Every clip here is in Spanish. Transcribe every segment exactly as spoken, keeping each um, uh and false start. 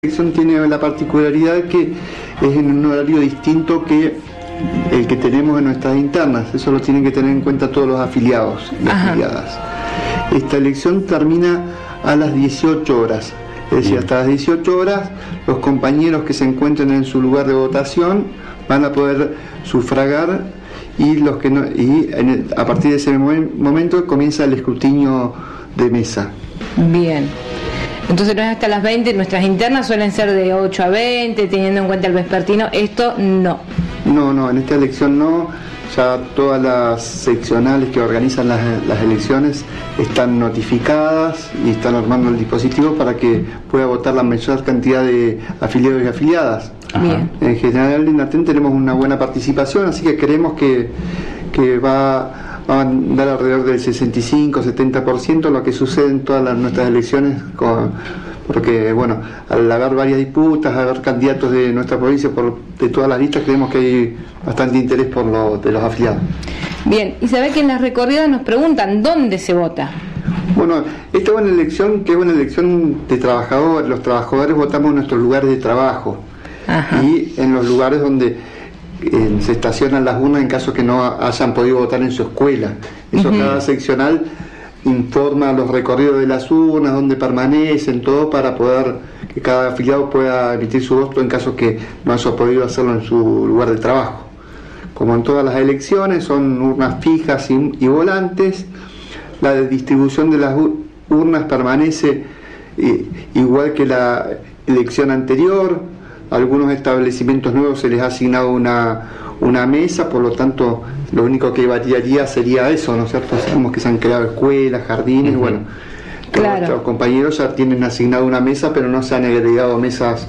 La elección tiene la particularidad que es en un horario distinto que el que tenemos en nuestras internas. Eso lo tienen que tener en cuenta todos los afiliados y Ajá. afiliadas. Esta elección termina a las dieciocho horas. Es decir, hasta las dieciocho horas los compañeros que se encuentren en su lugar de votación van a poder sufragar y los que no, y en el, a partir de ese momento comienza el escrutinio de mesa. Bien. Entonces no es hasta las veinte, nuestras internas suelen ser de ocho a veinte, teniendo en cuenta el vespertino, esto no. No, no, en esta elección no, ya todas las seccionales que organizan las, las elecciones están notificadas y están armando el dispositivo para que pueda votar la mayor cantidad de afiliados y afiliadas. Bien. En general en ATEN tenemos una buena participación, así que creemos que, que va... va a dar alrededor del sesenta y cinco a setenta por ciento lo que sucede en todas las, nuestras elecciones, con, porque bueno, al haber varias disputas, haber candidatos de nuestra provincia por, de todas las listas, creemos que hay bastante interés por lo, de los afiliados. Bien, y sabe que en las recorridas nos preguntan ¿dónde se vota? Bueno, esta es una elección que es una elección de trabajadores. Los trabajadores votamos en nuestros lugares de trabajo. Ajá. Y en los lugares donde Eh, se estacionan las urnas en caso que no hayan podido votar en su escuela. Eso uh-huh. cada seccional informa los recorridos de las urnas, dónde permanecen, todo para poder que cada afiliado pueda emitir su voto en caso que no haya podido hacerlo en su lugar de trabajo. Como en todas las elecciones, son urnas fijas y, y volantes. La distribución de las urnas permanece eh, igual que la elección anterior. A algunos establecimientos nuevos se les ha asignado una, una mesa, por lo tanto lo único que variaría sería eso, ¿no es cierto? Sabemos que se han creado escuelas, jardines, uh-huh. bueno, claro. Nuestros compañeros ya tienen asignado una mesa, pero no se han agregado mesas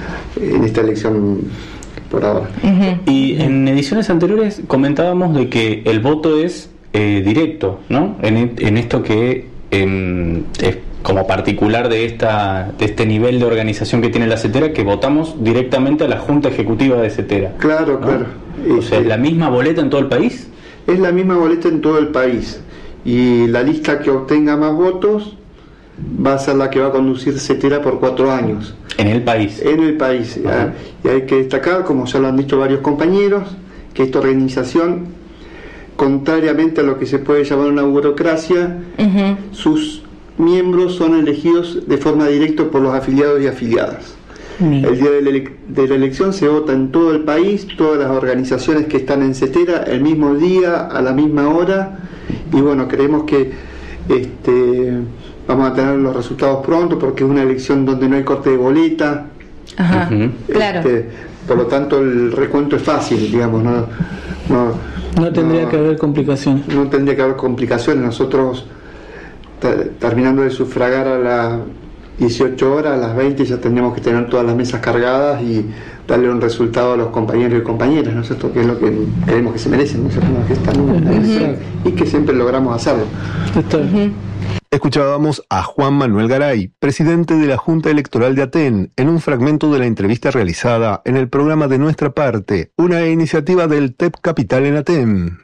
en esta elección por ahora. Uh-huh. Y en ediciones anteriores comentábamos de que el voto es eh, directo, ¿no? En, en esto que eh, es como particular de esta de este nivel de organización que tiene la CETERA, que votamos directamente a la Junta Ejecutiva de CETERA. Claro, ¿no? Claro. O sea, ¿es la misma boleta en todo el país? Es la misma boleta en todo el país. Y la lista que obtenga más votos va a ser la que va a conducir CETERA por cuatro años. ¿En el país? En el país. Uh-huh. Y hay que destacar, como ya lo han dicho varios compañeros, que esta organización, contrariamente a lo que se puede llamar una burocracia, uh-huh. sus miembros son elegidos de forma directa por los afiliados y afiliadas. Mm. El día de la, ele- de la elección se vota en todo el país, todas las organizaciones que están en CETERA, el mismo día, a la misma hora, y bueno, creemos que este, vamos a tener los resultados pronto, porque es una elección donde no hay corte de boleta. Ajá, uh-huh. este, claro. Por lo tanto el recuento es fácil, digamos, no, no, no tendría no, que haber complicaciones. No tendría que haber complicaciones. Nosotros terminando de sufragar a las dieciocho horas, a las veinte ya tendríamos que tener todas las mesas cargadas y darle un resultado a los compañeros y compañeras, ¿no es cierto? Que es lo que creemos que se merecen, ¿no es cierto? Que están uh-huh. y que siempre logramos hacerlo. Uh-huh. Escuchábamos a Juan Manuel Garay, presidente de la Junta Electoral de ATEN, en un fragmento de la entrevista realizada en el programa De Nuestra Parte, una iniciativa del T E P Capital en ATEN.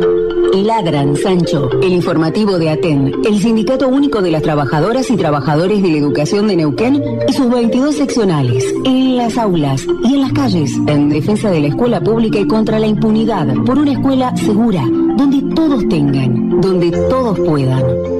La Gran Sancho, el informativo de ATEN, el Sindicato Único de las Trabajadoras y Trabajadores de la Educación de Neuquén y sus veintidós seccionales, en las aulas y en las calles, en defensa de la escuela pública y contra la impunidad, por una escuela segura, donde todos tengan, donde todos puedan.